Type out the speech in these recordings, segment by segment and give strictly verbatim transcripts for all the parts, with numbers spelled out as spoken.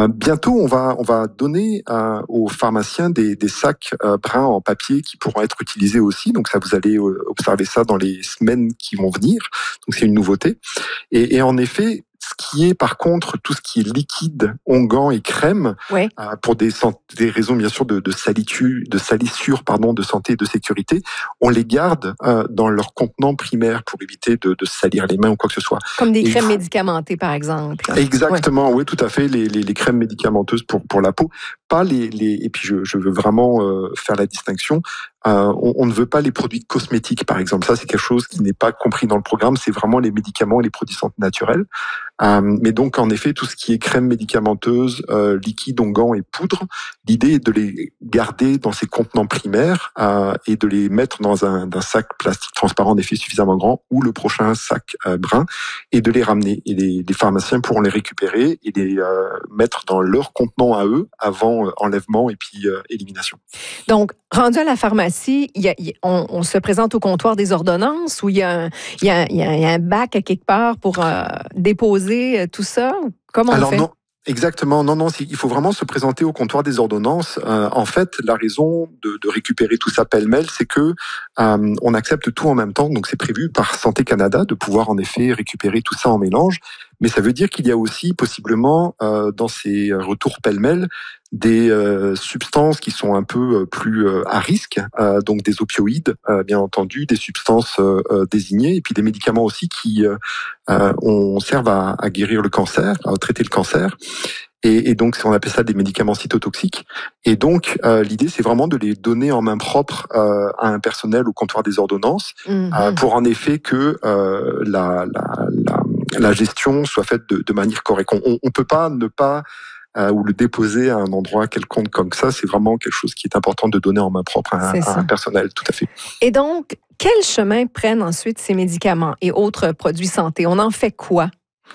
Euh, bientôt, on va, on va donner euh, aux pharmaciens des, des sacs euh, bruns en papier qui pourront être utilisés aussi. Donc ça, vous allez euh, observer ça dans les semaines qui vont venir. Donc c'est une nouveauté. Et, et en effet, ce qui est par contre tout ce qui est liquide, onguent et crème, oui. euh, pour des, des raisons bien sûr de, de salitude, de salissure, pardon, de santé et de sécurité, on les garde euh, dans leur contenant primaire pour éviter de, de salir les mains ou quoi que ce soit. Comme des et crèmes faut... médicamentées par exemple. Exactement, oui, ouais, tout à fait, les, les, les crèmes médicamenteuses pour pour la peau, pas les les et puis je, je veux vraiment euh, faire la distinction. Euh, on, on ne veut pas les produits cosmétiques, par exemple. Ça, c'est quelque chose qui n'est pas compris dans le programme. C'est vraiment les médicaments et les produits santé naturels. Euh, mais donc, en effet, tout ce qui est crème médicamenteuse, euh, liquide, onguent et poudre, l'idée est de les garder dans ces contenants primaires euh, et de les mettre dans un, un sac plastique transparent, en effet, suffisamment grand, ou le prochain sac euh, brun, et de les ramener. Et les, les pharmaciens pourront les récupérer et les euh, mettre dans leur contenant à eux avant euh, enlèvement et puis euh, élimination. Donc, rendu à la pharmacie, Il y a, il y a, on, on se présente au comptoir des ordonnances où il y a un, il y a, il y a un bac à quelque part pour euh, déposer tout ça? Comment on Alors, fait? Non. Exactement, non, non, il faut vraiment se présenter au comptoir des ordonnances. Euh, en fait, la raison de, de récupérer tout ça pêle-mêle, c'est que euh, on accepte tout en même temps. Donc, c'est prévu par Santé Canada de pouvoir en effet récupérer tout ça en mélange. Mais ça veut dire qu'il y a aussi possiblement euh, dans ces retours pêle-mêle des euh, substances qui sont un peu plus euh, à risque, euh, donc des opioïdes, euh, bien entendu, des substances euh, désignées, et puis des médicaments aussi qui euh, on servent à, à guérir le cancer, à traiter le cancer. Et, et donc, on appelle ça des médicaments cytotoxiques. Et donc, euh, l'idée, c'est vraiment de les donner en main propre euh, à un personnel au comptoir des ordonnances, mm-hmm. euh, pour en effet que euh, la, la, la, la gestion soit faite de, de manière correcte. On ne peut pas ne pas Euh, ou le déposer à un endroit quelconque comme ça, c'est vraiment quelque chose qui est important de donner en main propre à, à un personnel, tout à fait. Et donc, quel chemin prennent ensuite ces médicaments et autres produits santé? On en fait quoi?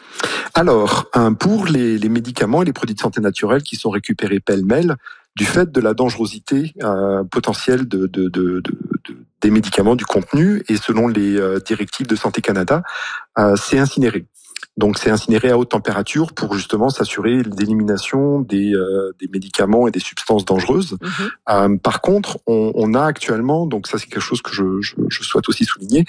Alors, pour les, les médicaments et les produits de santé naturels qui sont récupérés pêle-mêle, du fait de la dangerosité euh, potentielle de, de, de, de, de, des médicaments, du contenu, et selon les euh, directives de Santé Canada, euh, c'est incinéré. Donc, c'est incinéré à haute température pour justement s'assurer l'élimination des, euh, des médicaments et des substances dangereuses. Mmh. Euh, par contre, on, on a actuellement, donc ça c'est quelque chose que je, je, je souhaite aussi souligner,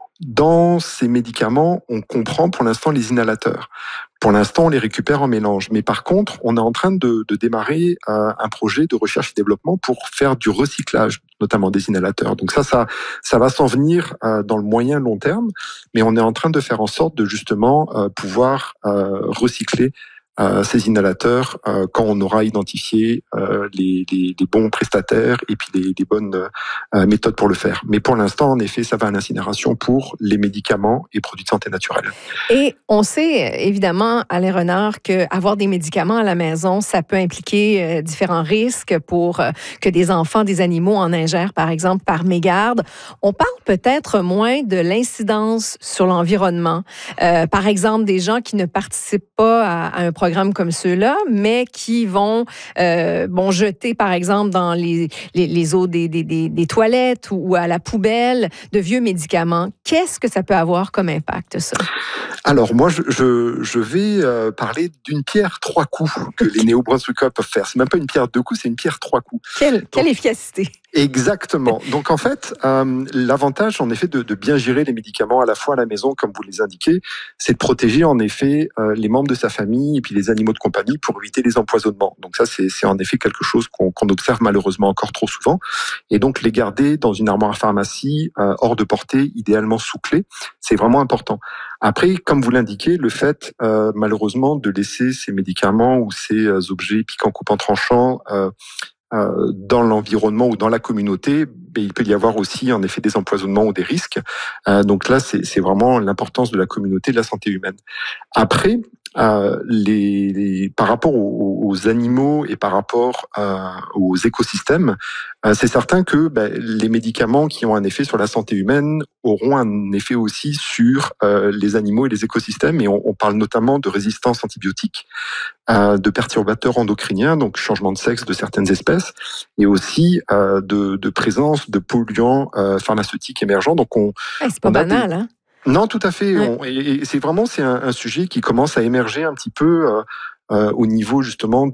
dans ces médicaments, on comprend pour l'instant les inhalateurs. Pour l'instant, on les récupère en mélange. Mais par contre, on est en train de, de démarrer euh, un projet de recherche et développement pour faire du recyclage, notamment des inhalateurs. Donc ça, ça, ça va s'en venir euh, dans le moyen long terme. Mais on est en train de faire en sorte de justement euh, pouvoir euh, recycler Euh, ces inhalateurs euh, quand on aura identifié euh, les, les, les bons prestataires et puis les, les bonnes euh, méthodes pour le faire. Mais pour l'instant, en effet, ça va à l'incinération pour les médicaments et produits de santé naturelle. Et on sait évidemment, Alain Renard, qu'avoir des médicaments à la maison, ça peut impliquer euh, différents risques pour euh, que des enfants, des animaux en ingèrent, par exemple, par mégarde. On parle peut-être moins de l'incidence sur l'environnement. Euh, par exemple, des gens qui ne participent pas à, à un programme comme ceux-là, mais qui vont euh, bon, jeter, par exemple, dans les, les, les eaux des, des, des, des toilettes ou, ou à la poubelle de vieux médicaments. Qu'est-ce que ça peut avoir comme impact, ça? Alors, moi, je, je, je vais euh, parler d'une pierre trois coups que les néo-brunswickers peuvent faire. C'est même pas une pierre deux coups, c'est une pierre trois coups. Quelle, Donc, quelle efficacité! Exactement. Donc en fait, euh, l'avantage en effet de, de bien gérer les médicaments à la fois à la maison, comme vous les indiquez, c'est de protéger en effet euh, les membres de sa famille et puis les animaux de compagnie pour éviter les empoisonnements. Donc ça, c'est, c'est en effet quelque chose qu'on, qu'on observe malheureusement encore trop souvent. Et donc les garder dans une armoire à pharmacie, euh, hors de portée, idéalement sous clé, c'est vraiment important. Après, comme vous l'indiquez, le fait euh, malheureusement de laisser ces médicaments ou ces euh, objets piquants, coupants, tranchants euh, Euh, dans l'environnement ou dans la communauté, mais il peut y avoir aussi en effet des empoisonnements ou des risques. Euh, donc là, c'est, c'est vraiment l'importance de la communauté, de la santé humaine. Après, euh, les, les, par rapport aux, aux animaux et par rapport euh, aux écosystèmes, euh, c'est certain que ben, les médicaments qui ont un effet sur la santé humaine auront un effet aussi sur euh, les animaux et les écosystèmes. Et on, on parle notamment de résistance antibiotique, euh, de perturbateurs endocriniens, donc changement de sexe de certaines espèces, et aussi euh, de, de présence de polluants euh, pharmaceutiques émergents. Donc on, hey, c'est pas on banal, des... hein? Non, tout à fait. Ouais. On, et, et c'est vraiment c'est un, un sujet qui commence à émerger un petit peu euh, euh, au niveau justement